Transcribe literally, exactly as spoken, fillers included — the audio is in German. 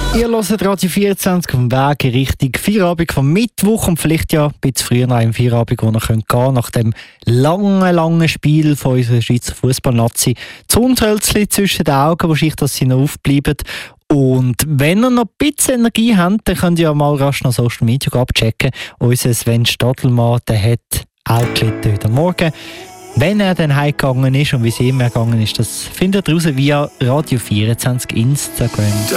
Ihr hört Radio vierundzwanzig auf dem Weg in Richtung Feierabend vom Mittwoch und vielleicht ja ein bisschen früher noch im Feierabend, wo ihr gehen könnt, nach dem langen, langen Spiel von unserer Schweizer Fußballnazi. Das Hundhölzli zwischen den Augen, wahrscheinlich, dass sie noch aufbleiben. Und wenn ihr noch ein bisschen Energie habt, dann könnt ihr ja mal rasch noch Social Media abchecken. Unser Sven Stadelmann, der hat auch gelitten heute Morgen. Wenn er dann heimgegangen ist und wie es ihm ergangen ist, das findet ihr raus via Radio vierundzwanzig Instagram.